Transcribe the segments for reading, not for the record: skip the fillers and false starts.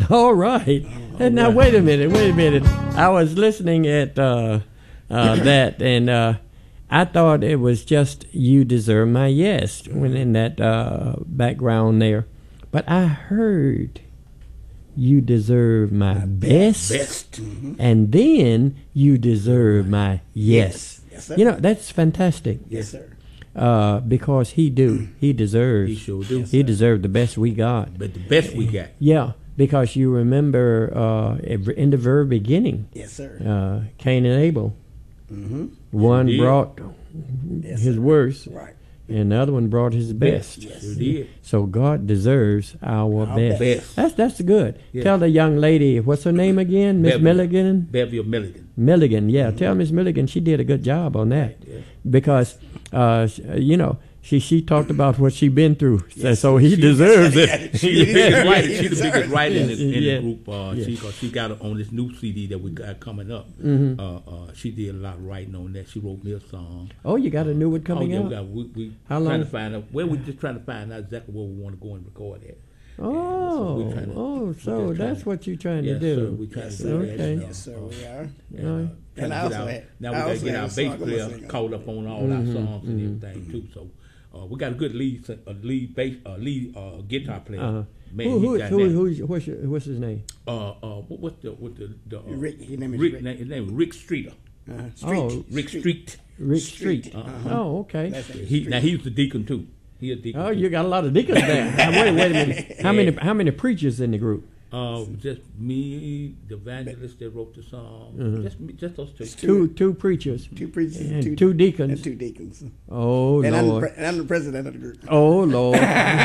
All right. And now wait a minute. I was listening at that, and I thought it was just "You Deserve My Yes" when in that background there, but I heard "You Deserve My Best," and then "You Deserve My Yes." Yes, sir. You know, that's fantastic. Yes, sir. Because he deserves. He sure do. He deserved the best we got. But the best we got. Yeah, because you remember in the very beginning, Yes, sir. Cain and Abel. Mm-hmm. One Sure did. brought Yes, his sir. worst, Right. and the other one brought his best. Yes. Sure did. So God deserves our best. best. That's good. Yeah. Tell the young lady, what's her name again? Miss Beverly. Milligan? Beverly Milligan. Milligan, yeah. Tell Miss Milligan she did a good job on that. Yeah. Because, you know, she talked about what she been through. Yes, so he deserves it. She's the biggest writer. She's the deserves biggest writer in Yeah. the group. Yeah. She got it on this new CD that we got coming up. Mm-hmm. She did a lot of writing on that. She wrote me a song. Oh, you got a new one coming out? We How trying long? to find out. Well, we're just trying to find out exactly where we want to go and record it. Oh, we're trying to- so we're just trying that's to- what you're trying Yes, to sir. do. We're trying Yes, to sir. do that. Okay. Yes, sir. We are. Right. And I also had- now I we got to also get had our a bass song I'm player gonna sing. caught up on all our songs and everything too. So we got a good lead guitar player. Man, he got that. What's his name? What's the Rick. His name is Rick? Rick. His name is Rick Streeter. Street. Oh, Rick Street. Rick Street. Oh, okay. That's it. He was the deacon too. He a deacon. Oh, too. you got a lot of deacons there. Now, wait a minute. How many preachers in the group? Just me, the evangelist that wrote the song. Just those two. Two preachers. Two preachers And two deacons. And two deacons. Oh, And Lord. I'm the president of the group. Oh, Lord.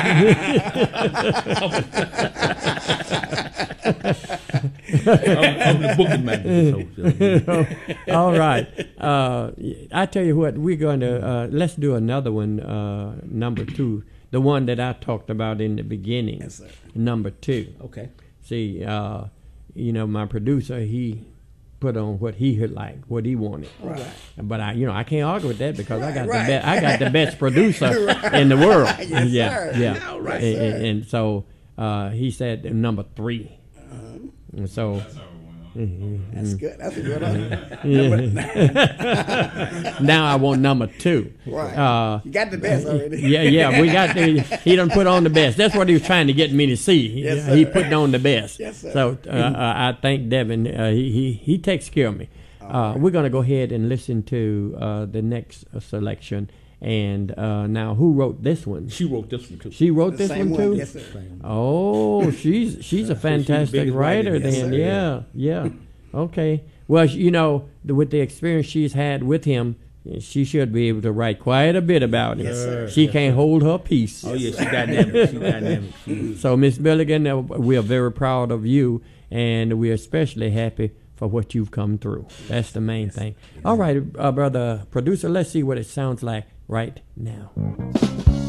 I'm the booking manager. So, All right. I tell you what, we're going to, let's do another one, number 2. The one that I talked about in the beginning. Yes, sir. Number 2. okay. See, you know, my producer, he put on what he would like, what he wanted. Right. But I can't argue with that because I got Right. I got the best producer in the world. Yes, yeah, sir. yeah. All right, And so he said number 3. And so That's good. That's a good one. now I want number 2. Right. You got the best already. Yeah. We got he done put on the best. That's what he was trying to get me to see. Yes, He sir. put on the best. Yes, sir. So I thank Devin. He takes care of me. We're going to go ahead and listen to the next selection. And now, who wrote this one? She wrote this one too. She wrote The this same one too. Yes, sir. Oh, she's a fantastic biggest writer. writer. Yes, Then, sir. yeah. Okay. Well, you know, with the experience she's had with him, she should be able to write quite a bit about it. Yes, sir. She can't hold her peace. Oh yeah, she dynamic. She dynamic. So, Miss Milligan, we are very proud of you, and we're especially happy for what you've come through. That's the main thing. All right, brother producer, let's see what it sounds like right now.